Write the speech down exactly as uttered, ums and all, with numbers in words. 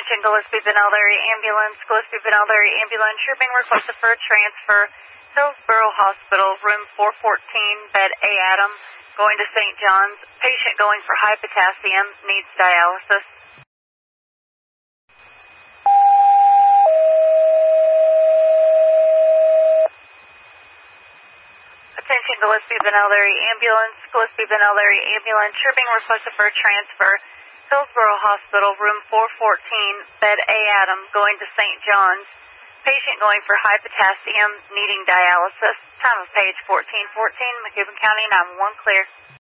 Attention Gillespie Benelary Ambulance, Gillespie Benelary Ambulance. You're being requested for a transfer. Hillsborough Hospital, room four fourteen, bed A Adam, going to Saint John's. Patient going for high potassium, needs dialysis. Attention Gillespie Benelary Ambulance, Gillespie Benelary Ambulance. You're being requested for a transfer. Hillsborough Hospital, room four fourteen, bed A Adam, going to Saint John's. Patient going for high potassium, needing dialysis. Time of page fourteen fourteen, McCubbin County, nine one one clear.